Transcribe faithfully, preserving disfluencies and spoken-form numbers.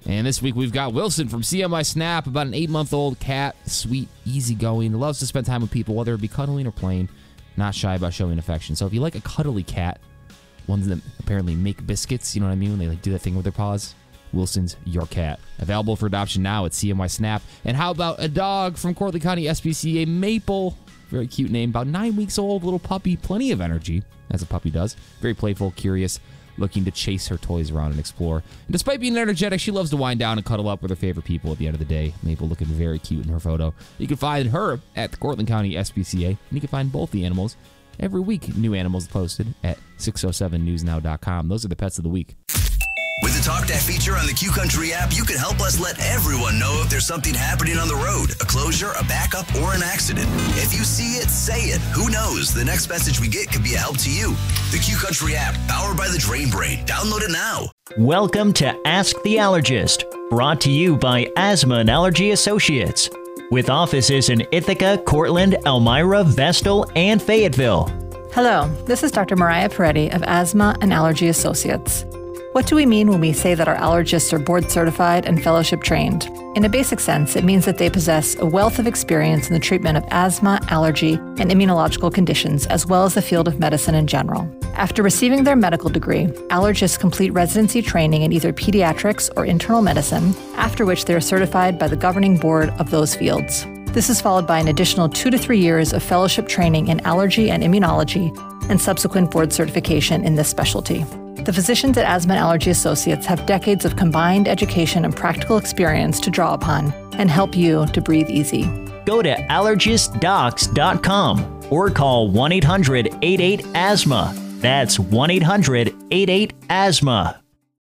And this week we've got Wilson from C M I Snap, about an eight-month-old cat, sweet, easygoing, loves to spend time with people, whether it be cuddling or playing, not shy about showing affection. So if you like a cuddly cat, ones that apparently make biscuits, you know what I mean, when they like do that thing with their paws, Wilson's your cat. Available for adoption now at C M Y Snap. And how about a dog from Cortland County S P C A, Maple? Very cute name, about nine weeks old, little puppy, plenty of energy, as a puppy does. Very playful, curious, looking to chase her toys around and explore. And despite being energetic, she loves to wind down and cuddle up with her favorite people at the end of the day. Maple looking very cute in her photo. You can find her at the Cortland County S P C A, and you can find both the animals every week. New animals posted at six oh seven news now dot com. Those are the pets of the week. With the Talk That feature on the Q Country app, you can help us let everyone know if there's something happening on the road, a closure, a backup, or an accident. If you see it, say it. Who knows? The next message we get could be a help to you. The Q Country app, powered by the Drain Brain. Download it now. Welcome to Ask the Allergist, brought to you by Asthma and Allergy Associates, with offices in Ithaca, Cortland, Elmira, Vestal, and Fayetteville. Hello, this is Doctor Mariah Peretti of Asthma and Allergy Associates. What do we mean when we say that our allergists are board certified and fellowship trained? In a basic sense, it means that they possess a wealth of experience in the treatment of asthma, allergy, and immunological conditions, as well as the field of medicine in general. After receiving their medical degree, allergists complete residency training in either pediatrics or internal medicine, after which they are certified by the governing board of those fields. This is followed by an additional two to three years of fellowship training in allergy and immunology, and subsequent board certification in this specialty. The physicians at Asthma and Allergy Associates have decades of combined education and practical experience to draw upon and help you to breathe easy. Go to allergist docs dot com or call one eight hundred eight eight asthma. That's one eight hundred eight eight asthma.